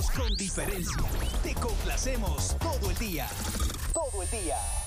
Con diferencia, te complacemos todo el día. Todo el día.